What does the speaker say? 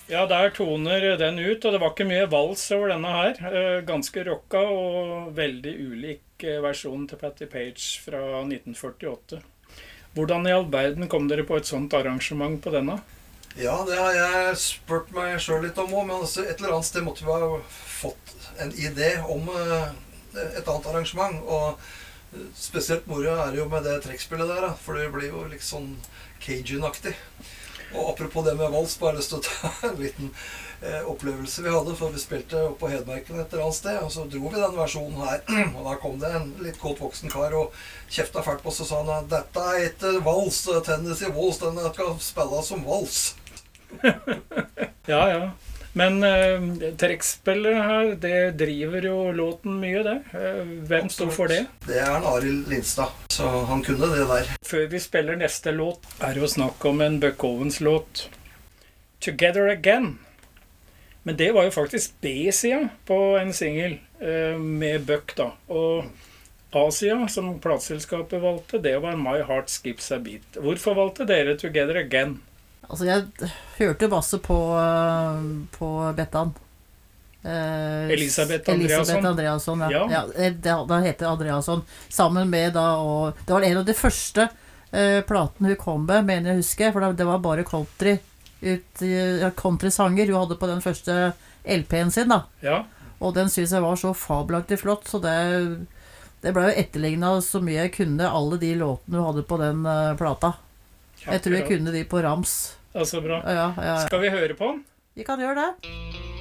Ja, der toner den ut, og det var ikke mye vals over denne her. Ganske rocka og veldig ulik versjonen til Patti Page fra 1948. Hvordan i all verden kom dere på et sånt arrangement på denne? Ja, det har jeg spurt meg selv litt om også, men altså, et eller annet sted måtte vi ha fått en idé om et annet arrangement, og spesielt moro er det jo med det trekkspillet der, da, for det blir jo litt sånn Cajun-aktig. Og apropos det med vals, bare lyst til å ta en liten opplevelse vi hadde, for vi spilte opp på Hedmarken et eller annet sted, og så dro vi den versjonen her, og da kom det en litt godt voksen kar og kjefta fælt på oss og sa han, dette er ikke vals, Tennessee Waltz, den skal spilles som vals. Ja, ja. Men trekkspillet her, det driver jo låten mye, det. Hvem står for det? Det er en Arild Lindstad, så han kunne det der. Før vi spiller neste låt, er det jo snakk om en Buck Owens-låt. Together Again. Men det var jo faktisk B-sida på en single med Buck da. Og A-sida, som plateselskapet valgte, det var My Heart Skips a Beat. Hvorfor valgte dere Together Again? Altså, jeg hørte masse på Bettan. Elisabeth Andreasson, ja. Ja, da heter Andreasson. Sammen med da, og det var en av de første platene hun kom med, mener jeg husker, for det var bare country-sanger hun hadde på den første LP-en sin da. Ja. Og den synes jeg var så fabelaktig flott, så det ble jo etterlignet så mye jeg kunne alle de låtene hun hadde på den plata. Jeg tror jeg kunne de på rams. Altså bra. Ja. Skal vi høre på den? Vi kan gjøre det.